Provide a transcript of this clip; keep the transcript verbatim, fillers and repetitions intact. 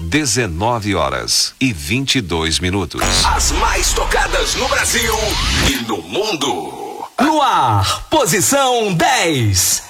dezenove horas e vinte e dois minutos. As mais tocadas no Brasil e no mundo. No ar, posição dez.